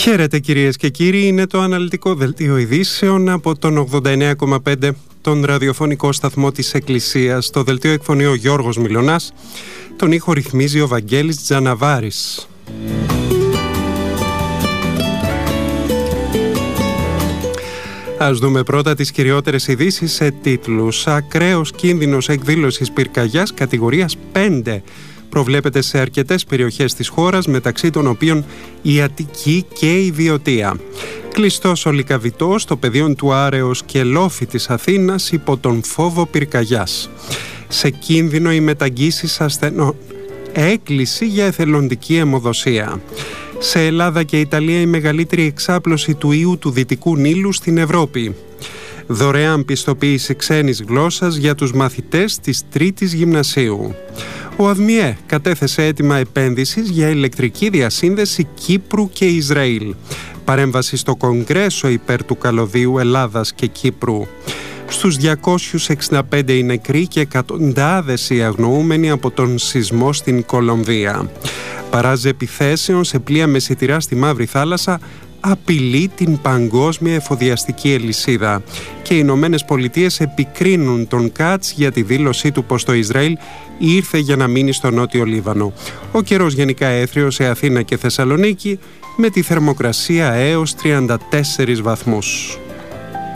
Χαίρετε κυρίες και κύριοι, είναι το αναλυτικό δελτίο ειδήσεων από τον 89,5 τον ραδιοφωνικό σταθμό της Εκκλησίας. Το δελτίο εκφωνεί ο Γιώργος Μιλωνάς, τον ήχο ρυθμίζει ο Βαγγέλης Τζαναβάρης. Ας δούμε πρώτα τις κυριότερες ειδήσεις σε τίτλους. Ακραίος κίνδυνος εκδήλωσης πυρκαγιάς κατηγορίας 5 προβλέπεται σε αρκετές περιοχές της χώρας, μεταξύ των οποίων η Αττική και η Βιωτία. Κλειστός ο Λυκαβητός, το πεδίο του Άρεως και Λόφη της Αθήνας υπό τον φόβο πυρκαγιάς. Σε κίνδυνο οι μεταγγίσεις ασθενών. Έκκληση για εθελοντική αιμοδοσία. Σε Ελλάδα και Ιταλία η μεγαλύτερη εξάπλωση του ιού του Δυτικού Νείλου στην Ευρώπη. Δωρεάν πιστοποίηση ξένης γλώσσας για τους μαθητές της 3ης Γυμνασίου. Ο ΑΔΜΙΕ κατέθεσε αίτημα επένδυσης για ηλεκτρική διασύνδεση Κύπρου και Ισραήλ. Παρέμβαση στο Κογκρέσο υπέρ του καλωδίου Ελλάδας και Κύπρου. Στους 265 οι νεκροί και εκατοντάδες οι αγνοούμενοι από τον σεισμό στην Κολομβία. Παράζε επιθέσεων σε πλοία μεσιτηρά στη Μαύρη Θάλασσα απειλεί την παγκόσμια εφοδιαστική αλυσίδα και οι Ηνωμένες Πολιτείες επικρίνουν τον Κάτς για τη δήλωσή του πως το Ισραήλ ήρθε για να μείνει στο Νότιο Λίβανο. Ο καιρός γενικά έθριος σε Αθήνα και Θεσσαλονίκη με τη θερμοκρασία έως 34 βαθμούς.